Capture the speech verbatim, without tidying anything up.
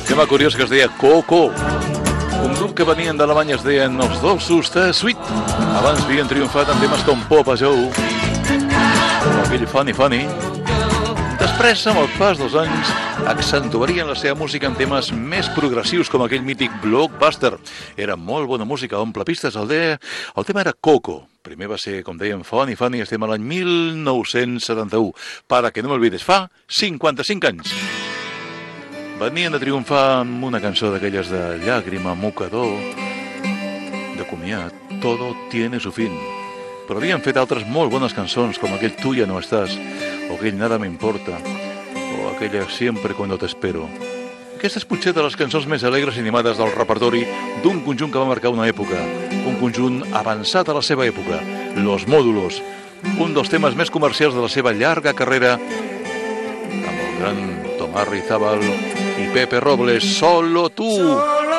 Tema curiós que es deia Coco. Un grup que venien d'Alemanya es deien els Dolços de Sweet. Abans havien triomfat amb temes com Papa Joe, o aquell Funny Funny. Després, amb el pas dels anys, accentuarien la seva música en temes més progressius com aquell mític Blockbuster. Era molt bona música, omple pistes. El, de... el tema era Coco. Primer va ser, com dèiem, Funny Funny. Estem a l'any mil nou-cents setanta-u. Para que no m'olvides, fa cinquanta-cinc anys. Venien de triomfar amb una cançó d'aquelles de llàgrima, mocador, de comiat. Todo tiene su fin. Però havien fet altres molt bones cançons, com aquell Tu ya no estás, o aquell Nada me importa, o aquella Siempre cuando te espero. Aquestes potser de les cançons més alegres i animades del repertori d'un conjunt que va marcar una època, un conjunt avançat a la seva època, Los Módulos, un dels temes més comercials de la seva llarga carrera, amb el gran Tomás Rizabal i Pepe Robles, Solo tú.